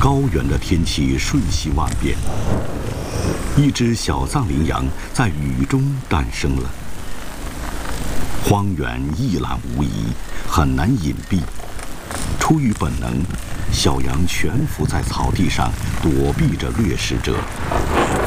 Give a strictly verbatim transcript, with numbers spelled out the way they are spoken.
高原的天气瞬息万变，一只小藏羚羊在雨中诞生了。荒原一览无遗，很难隐蔽。出于本能，小羊蜷伏在草地上，躲避着掠食者。